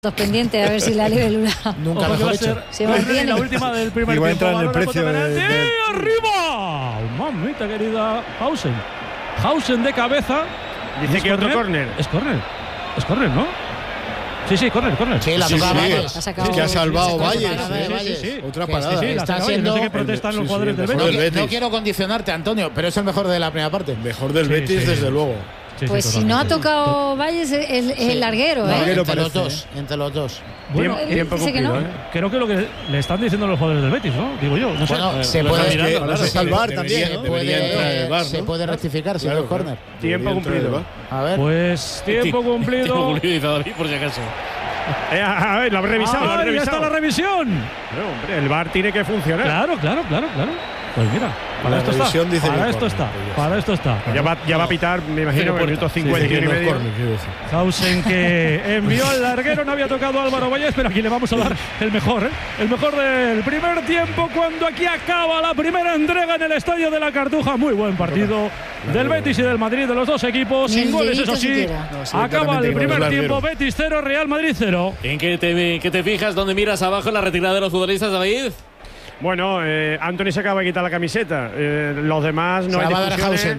Dos pendientes a ver si la libélula nunca mejor hecho. Se mantiene. La última del primer tiempo. Igual entra en el precio de arriba. Mamita querida. Hausen de cabeza. Dice que otro córner. Es córner, ¿no? Sí, córner. Sí, la tocaba Valles. Es que ha salvado Valles. Sí. Otra parada. Sí, está siendo. No sé qué protestan los jugadores del Betis. No quiero condicionarte, Antonio, pero es el mejor de la primera parte. Mejor del Betis, desde luego. Pues si no ha tocado Valles es el larguero, Entre los dos. Bueno, tiempo cumplido, que no. Creo que lo que le están diciendo los jugadores del Betis, ¿no? Digo yo, no sé. Bueno, se puede salvar también, ¿no? Se puede rectificar si es córner. Tiempo cumplido. A ver. Pues tiempo cumplido. Tiempo cumplido, dice David, por si acaso. A ver, lo has revisado. Ya está la revisión. Pero, hombre, el VAR tiene que funcionar. Claro. Pues mira, para esto está. Para esto está. Ya va a pitar, me imagino, en el minuto 50 y medio. Hausen, que envió al larguero, no había tocado a Álvaro Valles, pero aquí le vamos a dar el mejor del primer tiempo, cuando aquí acaba la primera entrega en el Estadio de la Cartuja. Muy buen partido del Betis y del Madrid, de los dos equipos, sin goles, eso sí. Acaba el primer tiempo, Betis 0, Real Madrid 0. ¿En qué te fijas? ¿Dónde miras abajo en la retirada de los futbolistas, David? Bueno, Anthony se acaba de quitar la camiseta. Los demás no hay discusiones.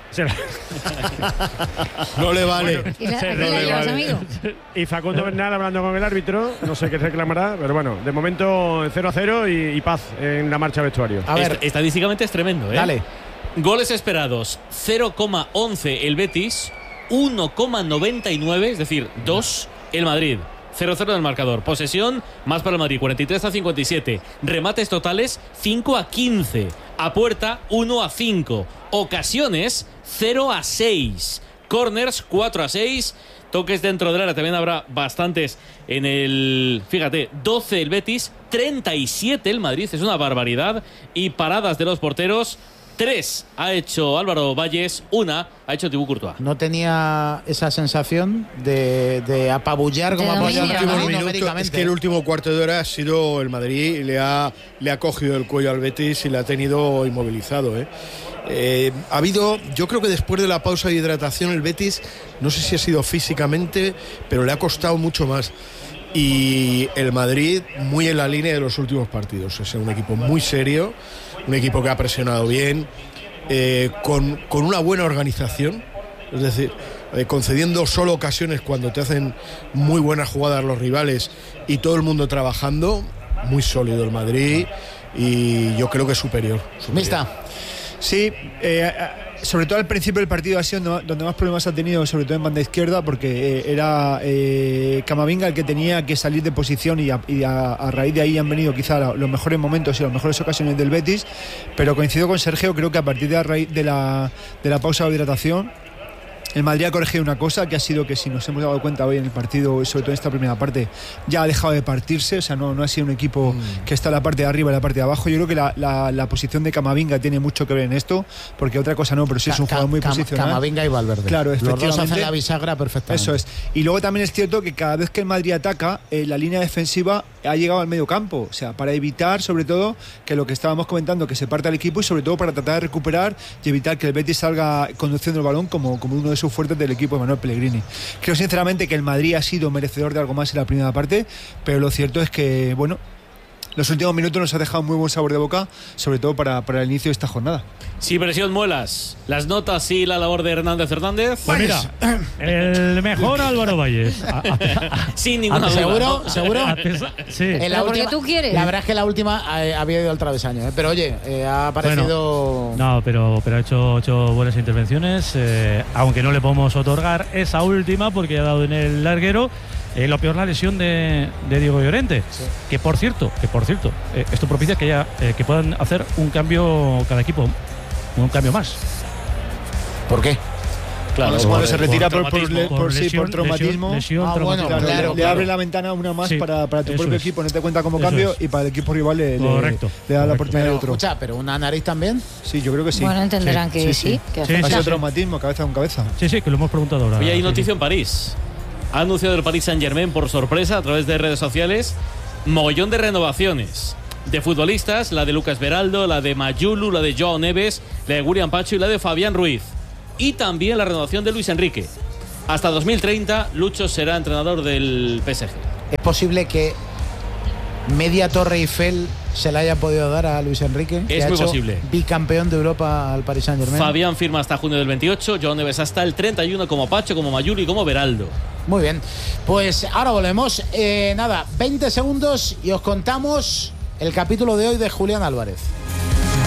No le vale. Y Facundo Bernal hablando con el árbitro, no sé qué reclamará, pero bueno, de momento 0-0 y paz en la marcha vestuario. A ver, estadísticamente es tremendo, ¿eh? Dale. Goles esperados, 0,11 el Betis, 1,99, es decir, 2 el Madrid. 0-0 en el marcador. Posesión, más para el Madrid, 43-57. Remates totales, 5-15. A puerta, 1-5. Ocasiones, 0-6. Corners, 4-6. Toques dentro del área, también habrá bastantes en el... Fíjate, 12 el Betis, 37 el Madrid, es una barbaridad. Y paradas de los porteros, 3 ha hecho Álvaro Valles, 1 ha hecho Thibaut Courtois. No tenía esa sensación de apabullar como apoyado numéricamente. Es que el último cuarto de hora ha sido el Madrid, le ha cogido el cuello al Betis y le ha tenido inmovilizado. Ha habido, yo creo que después de la pausa de hidratación, el Betis, no sé si ha sido físicamente, pero le ha costado mucho más. Y el Madrid muy en la línea de los últimos partidos. Es un equipo muy serio, un equipo que ha presionado bien, con una buena organización, es decir, concediendo solo ocasiones cuando te hacen muy buenas jugadas los rivales y todo el mundo trabajando. Muy sólido el Madrid y yo creo que es superior. Mista. Sí, sobre todo al principio del partido ha sido donde más problemas ha tenido, sobre todo en banda izquierda, porque era Camavinga el que tenía que salir de posición y a raíz de ahí han venido quizá los mejores momentos y las mejores ocasiones del Betis, pero coincido con Sergio, creo que a partir de la pausa de hidratación el Madrid ha corregido una cosa que ha sido que, si nos hemos dado cuenta hoy en el partido, sobre todo en esta primera parte, ya ha dejado de partirse, o sea, no ha sido un equipo que está en la parte de arriba y la parte de abajo. Yo creo que la posición de Camavinga tiene mucho que ver en esto, porque otra cosa no, pero sí es un jugador muy posicional. Camavinga y Valverde. Claro, efectivamente. Los dos hacen la bisagra perfectamente. Eso es. Y luego también es cierto que cada vez que el Madrid ataca, la línea defensiva ha llegado al medio campo, o sea, para evitar sobre todo que lo que estábamos comentando, que se parta el equipo, y sobre todo para tratar de recuperar y evitar que el Betis salga conduciendo el balón como uno de sus fuertes del equipo de Manuel Pellegrini. Creo sinceramente que el Madrid ha sido merecedor de algo más en la primera parte, pero lo cierto es que, bueno, los últimos minutos nos ha dejado muy buen sabor de boca, sobre todo para el inicio de esta jornada. Sí, presión, muelas. Las notas y la labor de Hernández Fernández. Pues mira, el mejor Álvaro Valles. Sin ninguna duda. ¿Seguro? Sí. Porque tú quieres. La verdad es que la última había ido al travesaño, pero oye, ha parecido... Bueno, no, pero ha hecho buenas intervenciones, aunque no le podemos otorgar esa última porque ha dado en el larguero. Lo peor, la lesión de Diego Llorente, sí. que por cierto, esto propicia que puedan hacer un cambio cada equipo, un cambio más. ¿Por qué? Claro, cuando se retira por traumatismo, Claro. Le abre la ventana una más para tu propio equipo, no te cuenta como cambio, y para el equipo rival le da la oportunidad de otro. Escucha, ¿pero una nariz también? Sí, yo creo que sí. Bueno, entenderán que sí. Ha sido traumatismo, cabeza con cabeza. Sí, que lo hemos preguntado ahora. Hoy hay noticia en París. Ha anunciado el Paris Saint-Germain por sorpresa a través de redes sociales mogollón de renovaciones de futbolistas, la de Lucas Beraldo, la de Mayulu, la de Joao Neves, la de William Pacho y la de Fabián Ruiz. Y también la renovación de Luis Enrique. Hasta 2030, Lucho será entrenador del PSG. es posible que media Torre Eiffel se la haya podido dar a Luis Enrique, que es ha muy hecho posible. Bicampeón de Europa al Paris Saint-Germain. Fabián firma hasta junio del 28, Joan Neves hasta el 31, como Pacho, como Mayuri y como Beraldo. Muy bien, pues ahora volvemos. Nada, 20 segundos y os contamos el capítulo de hoy de Julián Álvarez.